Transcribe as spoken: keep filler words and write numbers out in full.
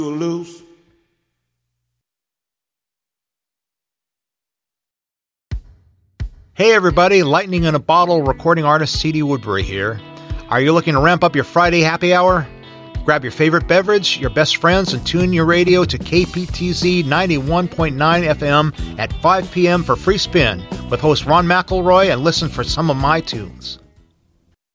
Loose. Hey everybody, Lightning in a Bottle recording artist C D Woodbury here. Are you looking to ramp up your Friday happy hour? Grab your favorite beverage, your best friends, and tune your radio to K P T Z ninety-one point nine F M at five p.m. for Free Spin with host Ron McElroy, and listen for some of my tunes.